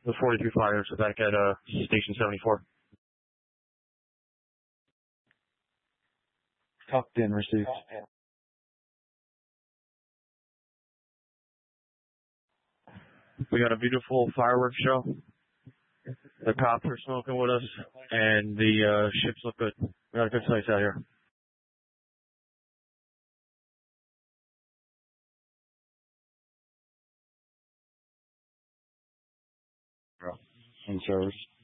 The 43 Flyers are back at Station 74. Tucked in, received. We got a beautiful fireworks show. The cops are smoking with us, and the ships look good. We got a good place out here. In service.